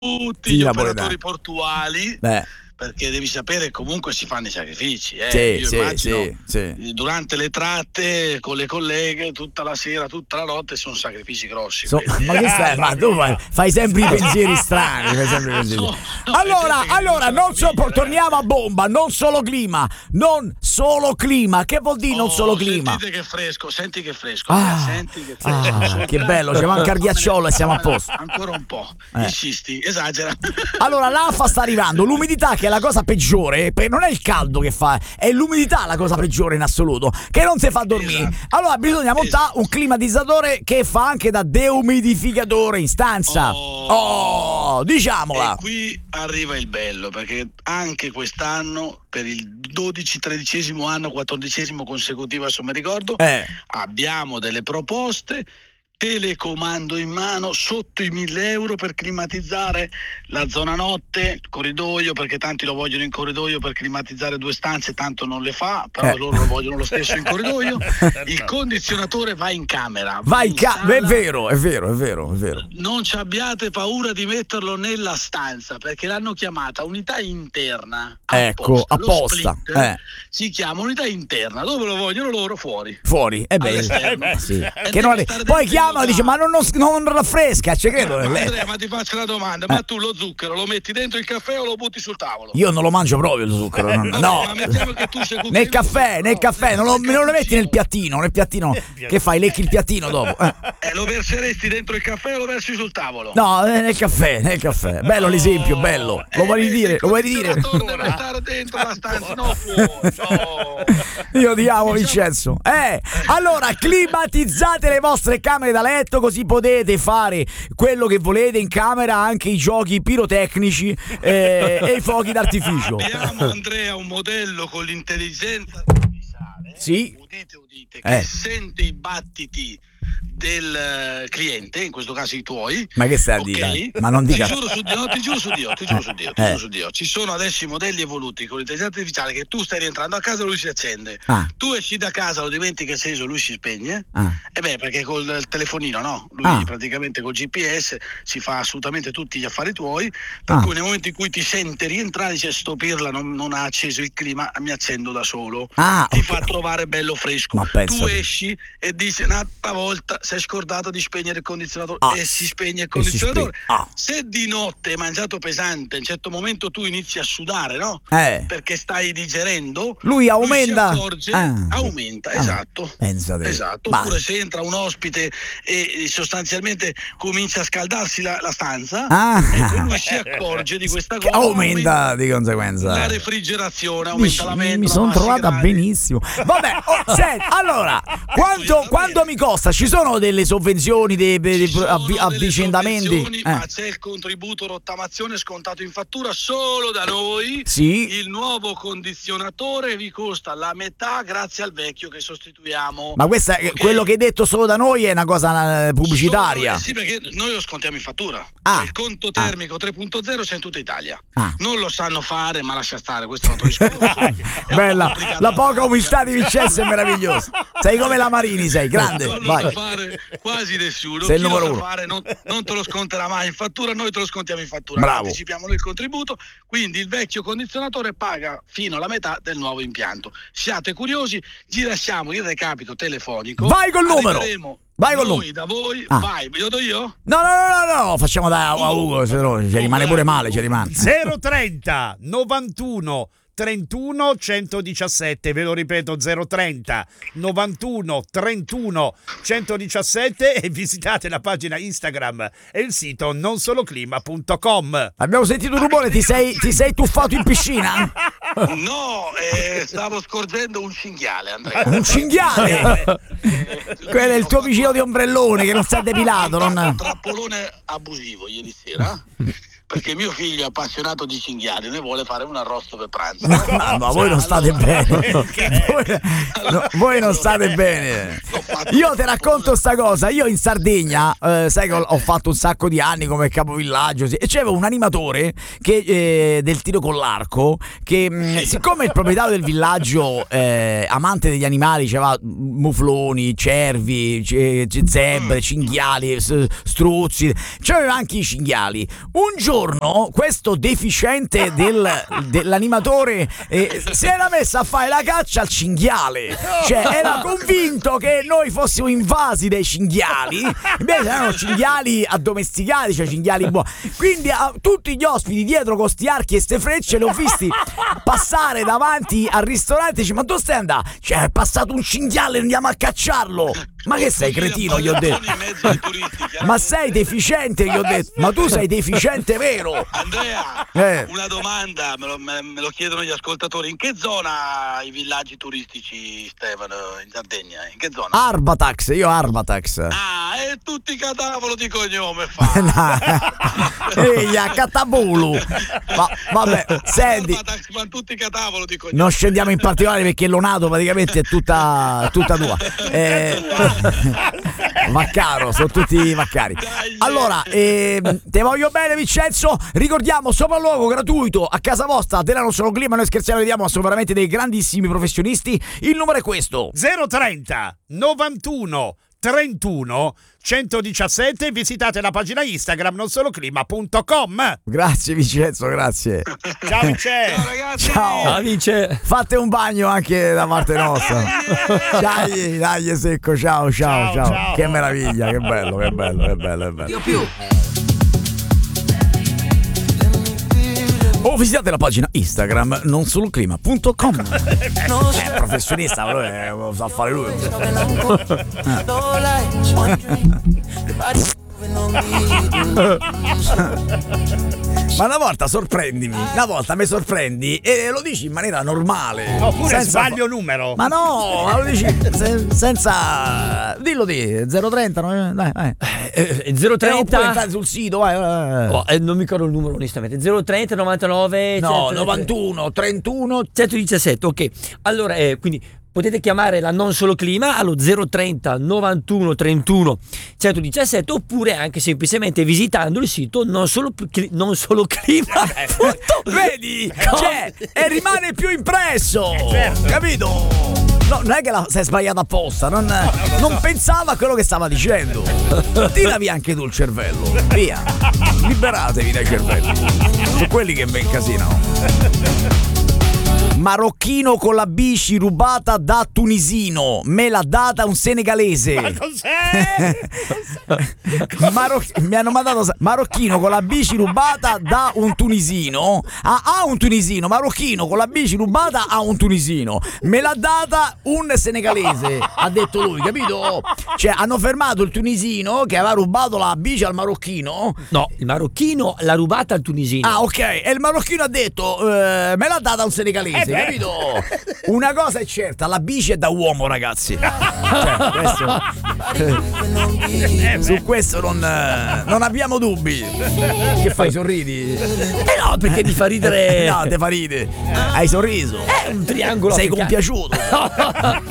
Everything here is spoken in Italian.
tutti gli operatori portuali. Perché devi sapere comunque si fanno i sacrifici, io immagino durante le tratte con le colleghe tutta la sera, tutta la notte sono sacrifici grossi. Ma che stai? Ma tu fai sempre i pensieri strani. Allora non torniamo a bomba, non solo clima. Che vuol dire non solo clima? Senti che fresco. Che bello, ci manca il ghiacciolo e siamo a posto. Ancora un po'. Insisti, esagera. Allora l'AFA sta arrivando, l'umidità che è la cosa peggiore, non è il caldo che fa, è l'umidità la cosa peggiore in assoluto, che non ti fa dormire. Esatto. Allora bisogna montare un climatizzatore che fa anche da deumidificatore in stanza. Diciamola. E qui arriva il bello, perché anche quest'anno, per il 13° anno, 14° consecutivo, adesso mi ricordo, abbiamo delle proposte. Telecomando in mano sotto i 1.000 euro per climatizzare la zona notte, corridoio, perché tanti lo vogliono in corridoio per climatizzare 2 stanze, tanto non le fa, però loro lo vogliono lo stesso in corridoio. Il condizionatore va in camera. È vero. Non ci abbiate paura di metterlo nella stanza, perché l'hanno chiamata unità interna. Apposta. Si chiama unità interna, dove lo vogliono loro? Fuori. Sì. Poi chiamano e dice ma non raffresca, credo. Andrea, ma ti faccio una domanda, ma tu lo zucchero lo metti dentro il caffè o lo butti sul tavolo? Io non lo mangio proprio il zucchero, no. Ma mettiamo che tu sei nel caffè, non lo metti nel piattino, che fai, lecchi il piattino dopo. Lo verseresti dentro il caffè o lo versi sul tavolo? No, nel caffè. Bello l'esempio, bello. Lo vuoi dire? Deve stare dentro la stanza, no fuori. No. Io ti amo, Vincenzo. Allora climatizzate le vostre camere da letto, così potete fare quello che volete in camera, anche i giochi pirotecnici e i fuochi d'artificio. Abbiamo, Andrea, un modello con l'intelligenza artificiale. Sì. Udite, che sente i battiti del cliente, in questo caso i tuoi. Ma che stai a dire? Ma non dica. Ti giuro su Dio. Ci sono adesso i modelli evoluti con l'intelligenza artificiale che tu stai rientrando a casa e lui si accende. Tu esci da casa, lo dimentichi acceso, lui si spegne. Perché col telefonino, no? Lui praticamente col GPS si fa assolutamente tutti gli affari tuoi. Per cui nel momento in cui ti sente rientrare, dice sto pirla non ha acceso il clima, mi accendo da solo. Ti fa trovare bello fresco. Tu esci e dici un'altra volta sei scordato di spegnere il condizionatore e si spegne il condizionatore. Se di notte hai mangiato pesante, a un certo momento tu inizi a sudare, no? Perché stai digerendo, lui aumenta. Si accorge, aumenta, esatto. Oppure se entra un ospite e sostanzialmente comincia a scaldarsi la stanza, lui si accorge di questa cosa, aumenta di conseguenza la refrigerazione, aumenta la mentola. Mi sono trovata benissimo. Vabbè, senti, allora quanto mi costa? Ci sono delle sovvenzioni, avvicendamenti? Ma c'è il contributo rottamazione scontato in fattura solo da noi. Sì. Il nuovo condizionatore vi costa la metà grazie al vecchio che sostituiamo. Ma questo è quello che hai detto solo da noi, è una cosa pubblicitaria. Sì, perché noi lo scontiamo in fattura. Il conto termico 3.0 c'è in tutta Italia. Non lo sanno fare, ma lascia stare, questo è un altro discorso. Bella, la poca umiltà di Vincenzo è meravigliosa. Sei come la Marini, sei grande. Non lo sa fare quasi nessuno. Sei il numero uno. Non te lo sconterà mai in fattura, noi te lo scontiamo in fattura. Bravo. Anticipiamo noi il contributo, quindi il vecchio condizionatore paga fino alla metà del nuovo impianto. Siate curiosi, ci lasciamo il recapito telefonico. Vai col numero. Vai con noi da voi. Vai, ve lo do io? No, facciamo da Ugo, se no ci rimane pure male, 030 91 31 117, ve lo ripeto, 030 91 31 117 e visitate la pagina Instagram e il sito nonsoloclima.com. Abbiamo sentito un rumore, ti sei tuffato in piscina? No, stavo scorgendo un cinghiale, Andrea. Un cinghiale? Quello è il tuo vicino di ombrellone che non sta depilato, un trappolone abusivo ieri sera. Perché mio figlio è appassionato di cinghiali e vuole fare un arrosto per pranzo. Ma voi non state bene. Voi non state bene. Io ti racconto sta cosa. Io in Sardegna, sai che ho fatto un sacco di anni come capovillaggio, e c'avevo un animatore che del tiro con l'arco che siccome il proprietario del villaggio amante degli animali, c'aveva mufloni, cervi, zebre, cinghiali, struzzi, c'aveva anche i cinghiali. Un giorno giorno questo deficiente dell'animatore si era messo a fare la caccia al cinghiale, cioè era convinto che noi fossimo invasi dai cinghiali, invece erano cinghiali addomesticati, cioè cinghiali buoni. Quindi tutti gli ospiti dietro con sti archi e ste frecce li ho visti passare davanti al ristorante, dice: ma dove stai andando? Cioè è passato un cinghiale, andiamo a cacciarlo. Ma che sei cretino, gli ho detto. Ma sei deficiente, gli ho detto. Ma tu sei deficiente vero? Andrea, una domanda, me lo chiedono gli ascoltatori. In che zona i villaggi turistici, Stefano, in Sardegna? In che zona? Arbatax, io Arbatax. E tutti catavolo di cognome fa. Ehi, a Catabulu. Vabbè, senti. Arbatax, ma tutti catavolo di cognome. Non scendiamo in particolare perché Lonato praticamente è tutta tua. Maccaro, sono tutti maccari. Allora, te voglio bene Vincenzo. Ricordiamo, sopralluogo gratuito a casa vostra della Non Solo Clima. Noi scherziamo, vediamo, sono veramente dei grandissimi professionisti. Il numero è questo: 030 91 31 117. Visitate la pagina Instagram nonsoloclima.com. Grazie Vincenzo, grazie. Ciao Vincenzo. Ciao ragazzi. Ciao Vince. Fate un bagno anche da parte nostra. Dai secco, ciao. Che meraviglia, che bello. Più. O visitate la pagina Instagram nonsoloclima.com. Professionista, lo sa fare lui. Ma una volta sorprendimi, una volta mi sorprendi e lo dici in maniera normale. Oppure sbaglio numero. Ma no, lo dici senza. Dillo di 030, dai. 030. Oppure entrate sul sito, vai. Non mi ricordo il numero onestamente. 030 99 91 31 117. Ok. Allora, quindi potete chiamare la Non Solo Clima allo 030 91 31 117 oppure anche semplicemente visitando il sito non solo clima. Vedi? Cioè, e rimane più impresso. Certo. Capito? No, non è che sei sbagliato apposta, non pensava a quello che stava dicendo. Tira via anche tu il cervello. Via. Liberatevi dai cervelli. Sono quelli che mi incasinano. Marocchino con la bici rubata da tunisino, me l'ha data un senegalese. Ma cos'è? Mi hanno mandato marocchino con la bici rubata da un tunisino a un tunisino, marocchino con la bici rubata a un tunisino, me l'ha data un senegalese, ha detto lui, capito? Cioè hanno fermato il tunisino che aveva rubato la bici al marocchino. No, il marocchino l'ha rubata al tunisino. Ah, ok, e il marocchino ha detto me l'ha data un senegalese, capito? Una cosa è certa, la bici è da uomo, ragazzi. Su questo non abbiamo dubbi. Che fai, sorridi? No, perché mi fa ridere. No, te fa ridere. Hai sorriso. È un triangolo. Sei africano. compiaciuto.